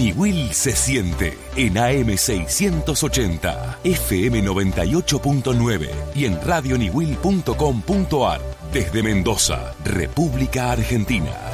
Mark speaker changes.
Speaker 1: Ñiwil se siente en AM680, FM 98.9 y en radioniwil.com.ar. Desde Mendoza, República Argentina.